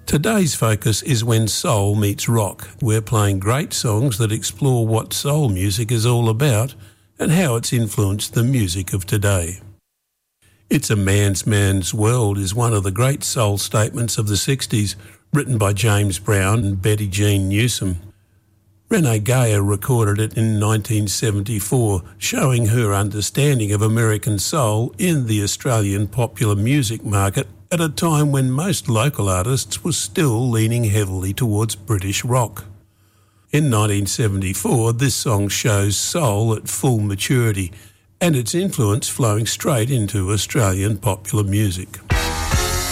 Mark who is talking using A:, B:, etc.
A: Today's focus is when soul meets rock. We're playing great songs that explore what soul music is all about and how it's influenced the music of today. It's a Man's World is one of the great soul statements of the 60s, written by James Brown and Betty Jean Newsom. Renee Geyer recorded it in 1974, showing her understanding of American soul in the Australian popular music market at a time when most local artists were still leaning heavily towards British rock. In 1974, this song shows soul at full maturity and its influence flowing straight into Australian popular music.